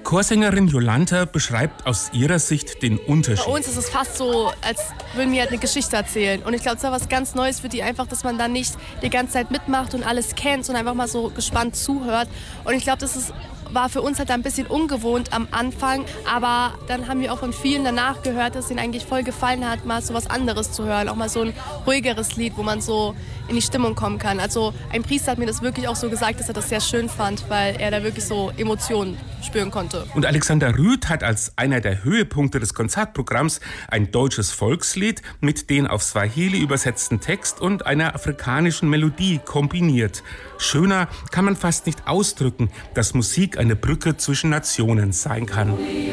Chorsängerin Jolanta beschreibt aus ihrer Sicht den Unterschied. Bei uns ist es fast so, als würden wir halt eine Geschichte erzählen. Und ich glaube, es war was ganz Neues für die einfach, dass man dann nicht die ganze Zeit mitmacht und alles kennt, sondern einfach mal so gespannt zuhört. Und ich glaube, war für uns halt ein bisschen ungewohnt am Anfang, aber dann haben wir auch von vielen danach gehört, dass es ihnen eigentlich voll gefallen hat, mal so was anderes zu hören, auch mal so ein ruhigeres Lied, wo man so in die Stimmung kommen kann. Also ein Priester hat mir das wirklich auch so gesagt, dass er das sehr schön fand, weil er da wirklich so Emotionen spüren konnte. Und Alexander Rüth hat als einer der Höhepunkte des Konzertprogramms ein deutsches Volkslied mit den auf Swahili übersetzten Text und einer afrikanischen Melodie kombiniert. Schöner kann man fast nicht ausdrücken, dass Musik eine Brücke zwischen Nationen sein kann.